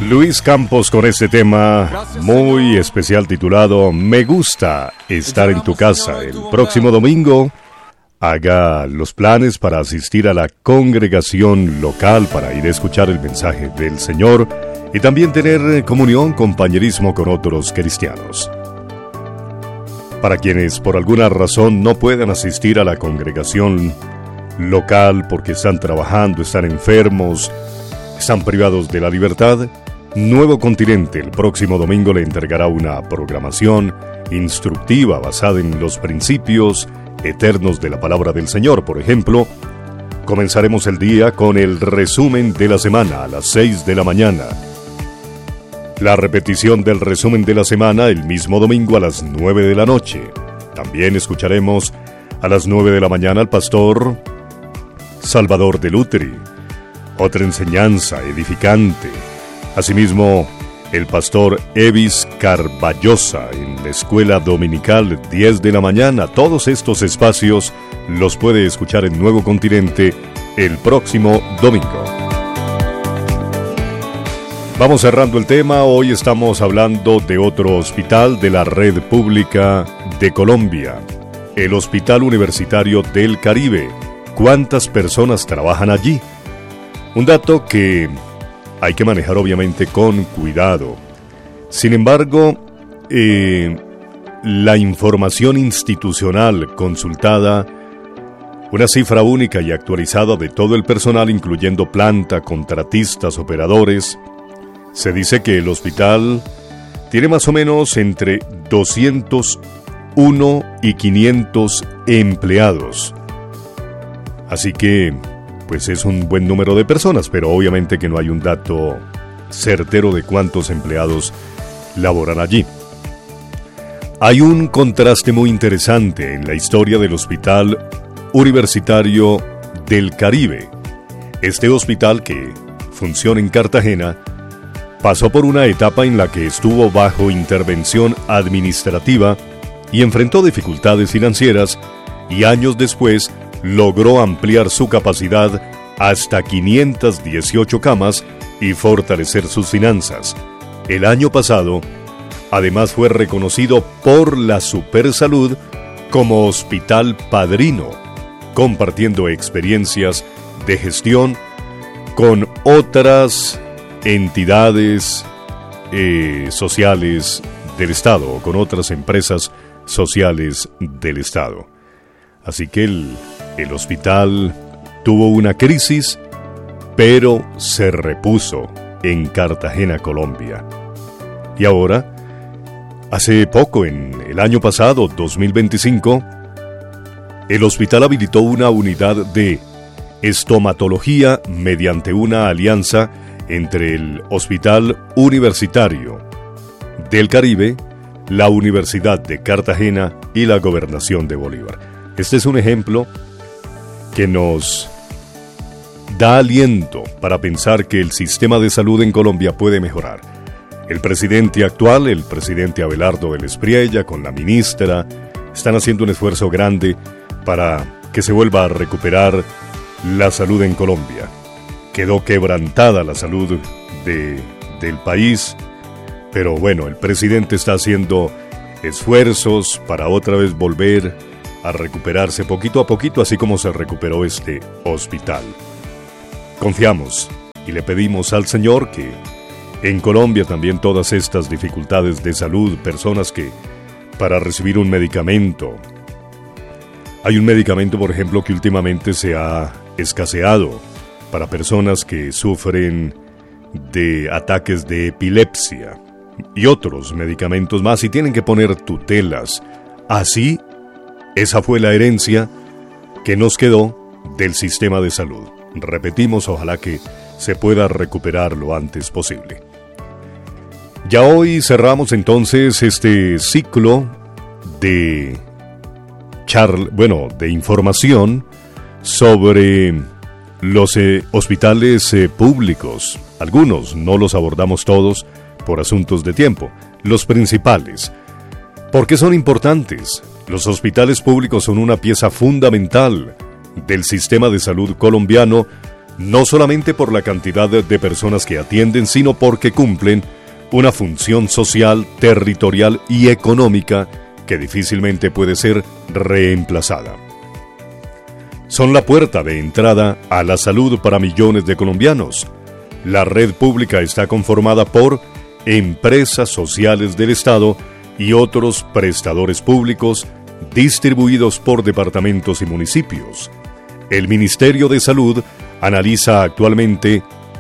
Luis Campos con este tema muy especial titulado Me gusta estar en tu casa. El próximo domingo haga los planes para asistir a la congregación local para ir a escuchar el mensaje del Señor y también tener comunión, compañerismo con otros cristianos. Para quienes por alguna razón no puedan asistir a la congregación local porque están trabajando, están enfermos, están privados de la libertad, Nuevo Continente el próximo domingo le entregará una programación instructiva basada en los principios eternos de la palabra del Señor. Por ejemplo, comenzaremos el día con el resumen de la semana a las 6 de la mañana. La repetición del resumen de la semana el mismo domingo a las 9 de la noche. También escucharemos a las 9 de la mañana al pastor Salvador de Lutri. Otra enseñanza edificante. Asimismo, el pastor Evis Carballosa en la escuela dominical 10 de la mañana. Todos estos espacios los puede escuchar en Nuevo Continente el próximo domingo. Vamos cerrando el tema. Hoy estamos hablando de otro hospital de la red pública de Colombia, el Hospital Universitario del Caribe. ¿Cuántas personas trabajan allí? Un dato que hay que manejar obviamente con cuidado. Sin embargo, la información institucional consultada, una cifra única y actualizada de todo el personal, incluyendo planta, contratistas, operadores, se dice que el hospital tiene más o menos entre 201 y 500 empleados. Así que pues es un buen número de personas, pero obviamente que no hay un dato certero de cuántos empleados laboran allí. Hay un contraste muy interesante en la historia del Hospital Universitario del Caribe. Este hospital, que funciona en Cartagena, pasó por una etapa en la que estuvo bajo intervención administrativa y enfrentó dificultades financieras, y años después logró ampliar su capacidad hasta 518 camas y fortalecer sus finanzas. El año pasado, además, fue reconocido por la Supersalud como Hospital Padrino, compartiendo experiencias de gestión con otras entidades sociales del Estado o con otras empresas sociales del Estado. Así que el hospital tuvo una crisis, pero se repuso en Cartagena, Colombia. Y ahora, hace poco, en el año pasado, 2025, el hospital habilitó una unidad de estomatología mediante una alianza entre el Hospital Universitario del Caribe, la Universidad de Cartagena y la Gobernación de Bolívar. Este es un ejemplo que nos da aliento para pensar que el sistema de salud en Colombia puede mejorar. El presidente actual, el presidente Abelardo Vélez Priella, con la ministra, están haciendo un esfuerzo grande para que se vuelva a recuperar la salud en Colombia. Quedó quebrantada la salud del país, pero bueno, el presidente está haciendo esfuerzos para otra vez volver a recuperarse poquito a poquito, así como se recuperó este hospital. Confiamos y le pedimos al Señor que en Colombia también todas estas dificultades de salud, personas que para recibir un medicamento, hay un medicamento, por ejemplo, que últimamente se ha escaseado para personas que sufren de ataques de epilepsia y otros medicamentos más, y tienen que poner tutelas. Así, esa fue la herencia que nos quedó del sistema de salud. Repetimos, ojalá que se pueda recuperar lo antes posible. Ya hoy cerramos entonces este ciclo de información sobre los hospitales públicos. Algunos no los abordamos todos por asuntos de tiempo. Los principales. ¿Por qué son importantes? Los hospitales públicos son una pieza fundamental del sistema de salud colombiano, no solamente por la cantidad de personas que atienden, sino porque cumplen una función social, territorial y económica que difícilmente puede ser reemplazada. Son la puerta de entrada a la salud para millones de colombianos. La red pública está conformada por empresas sociales del Estado y otros prestadores públicos distribuidos por departamentos y municipios. El Ministerio de Salud analiza actualmente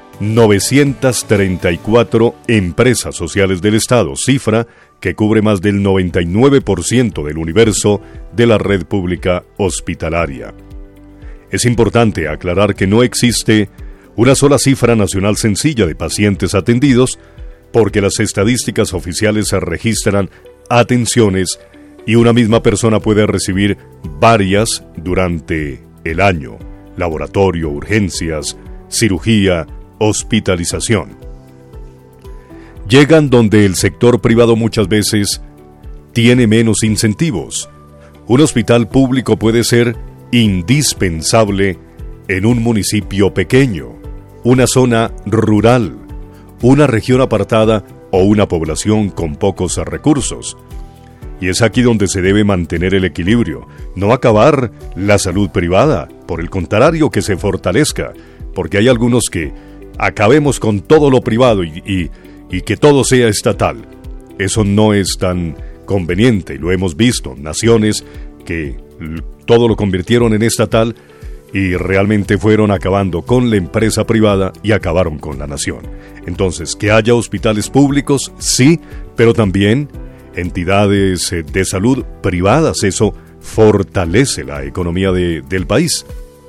934 empresas sociales del Estado, cifra que cubre más del 99% del universo de la red pública hospitalaria. Es importante aclarar que no existe una sola cifra nacional sencilla de pacientes atendidos, porque las estadísticas oficiales registran atenciones y una misma persona puede recibir varias durante el año: laboratorio, urgencias, cirugía, hospitalización. Llegan donde el sector privado muchas veces tiene menos incentivos. Un hospital público puede ser indispensable en un municipio pequeño, una zona rural, una región apartada o una población con pocos recursos. Y es aquí donde se debe mantener el equilibrio, no acabar la salud privada, por el contrario, que se fortalezca, porque hay algunos que acabemos con todo lo privado y que todo sea estatal. Eso no es tan conveniente, y lo hemos visto, naciones que todo lo convirtieron en estatal y realmente fueron acabando con la empresa privada y acabaron con la nación. Entonces, que haya hospitales públicos, sí, pero también entidades de salud privadas. Eso fortalece la economía del país.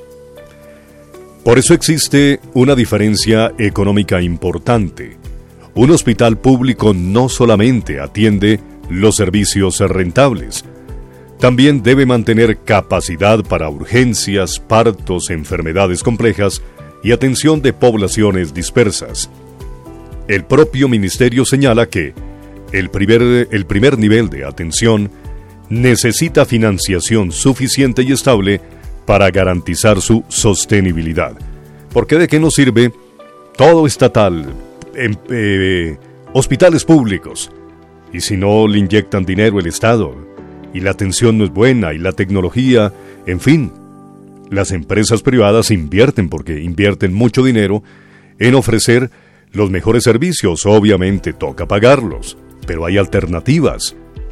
Por eso existe una diferencia económica importante. Un hospital público no solamente atiende los servicios rentables, también debe mantener capacidad para urgencias, partos, enfermedades complejas y atención de poblaciones dispersas. El propio ministerio señala que el primer nivel de atención necesita financiación suficiente y estable para garantizar su sostenibilidad. Porque ¿de qué nos sirve todo estatal, hospitales públicos, y si no le inyectan dinero el Estado, y la atención no es buena, y la tecnología, en fin? Las empresas privadas invierten, porque invierten mucho dinero en ofrecer los mejores servicios. Obviamente toca pagarlos, pero hay alternativas.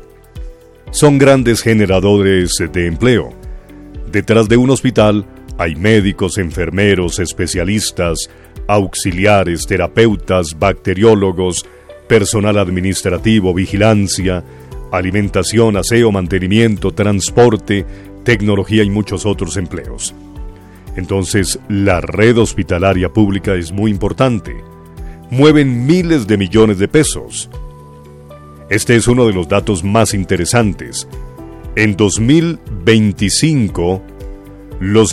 Son grandes generadores de empleo. Detrás de un hospital hay médicos, enfermeros, especialistas, auxiliares, terapeutas, bacteriólogos, personal administrativo, vigilancia, alimentación, aseo, mantenimiento, transporte, tecnología y muchos otros empleos. Entonces, la red hospitalaria pública es muy importante. Mueven miles de millones de pesos. Este es uno de los datos más interesantes. En 2025, los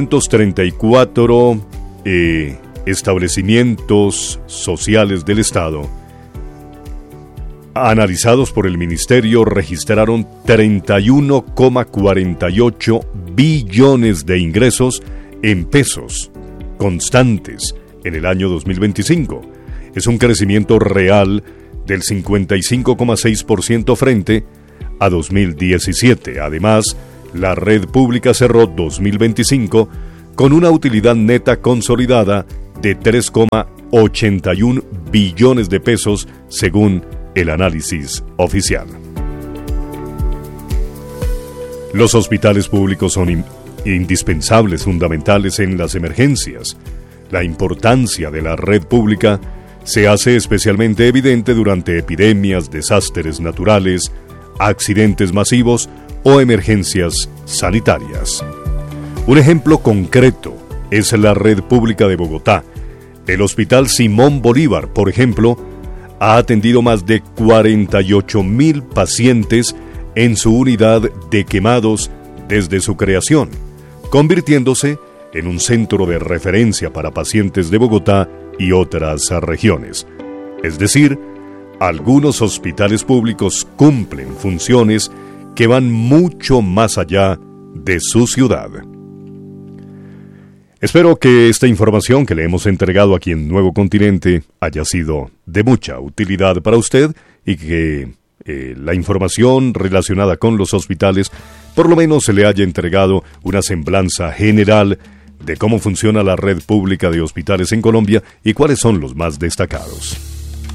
934 establecimientos sociales del Estado analizados por el Ministerio registraron 31,48 billones de ingresos en pesos constantes en el año 2025. Es un crecimiento real del 55,6% frente a 2017. Además, la red pública cerró 2025 con una utilidad neta consolidada de 3,81 billones de pesos según el análisis oficial. Los hospitales públicos son indispensables, fundamentales en las emergencias. La importancia de la red pública se hace especialmente evidente durante epidemias, desastres naturales, accidentes masivos o emergencias sanitarias. Un ejemplo concreto es la red pública de Bogotá. El Hospital Simón Bolívar, por ejemplo, ha atendido más de 48,000 pacientes en su unidad de quemados desde su creación, convirtiéndose en un centro de referencia para pacientes de Bogotá y otras regiones. Es decir, algunos hospitales públicos cumplen funciones que van mucho más allá de su ciudad. Espero que esta información que le hemos entregado aquí en Nuevo Continente haya sido de mucha utilidad para usted y que la información relacionada con los hospitales por lo menos se le haya entregado una semblanza general de cómo funciona la red pública de hospitales en Colombia y cuáles son los más destacados.